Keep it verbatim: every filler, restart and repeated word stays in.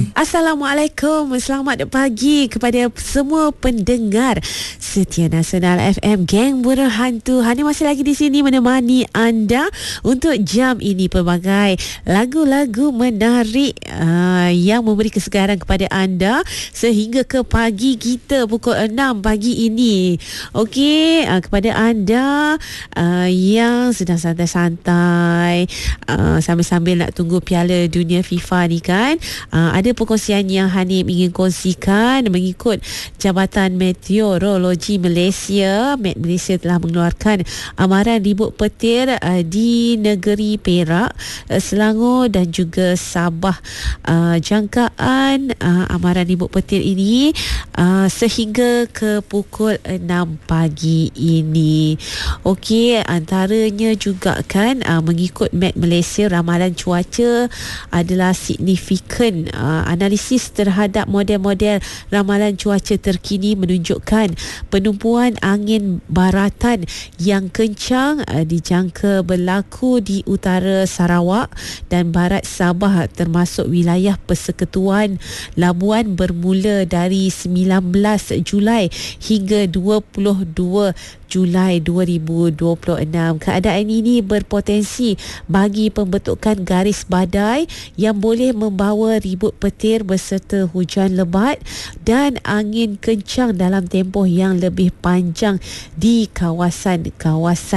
Assalamualaikum, selamat pagi kepada semua pendengar setia Nasional F M, geng Buruh Hantu. Hani masih lagi di sini menemani anda untuk jam ini. Pelbagai lagu-lagu menarik uh, yang memberi kesegaran kepada anda sehingga ke pagi kita pukul enam pagi ini. Okey, uh, kepada anda uh, yang sedang santai-santai uh, sambil-sambil nak tunggu Piala Dunia FIFA ni kan, uh, ada perkongsian yang Hanif ingin kongsikan. Mengikut Jabatan Meteorologi Malaysia, Met Malaysia telah mengeluarkan amaran ribut petir uh, di negeri Perak, uh, Selangor dan juga Sabah. Uh, jangkaan uh, amaran ribut petir ini uh, sehingga ke pukul enam pagi ini. Okey, antaranya juga kan uh, mengikut Met Malaysia, ramalan cuaca adalah signifikan. Uh, analisis terhadap model-model ramalan cuaca terkini menunjukkan penumpuan angin baratan yang kencang uh, dijangka berlaku di utara Sarawak dan barat Sabah, termasuk wilayah Persekutuan Labuan bermula dari sembilan belas Julai hingga dua puluh dua Julai dua ribu dua puluh enam. Keadaan ini berpotensi bagi pembentukan garis badai yang boleh membawa ribut petir beserta hujan lebat dan angin kencang dalam tempoh yang lebih panjang di kawasan-kawasan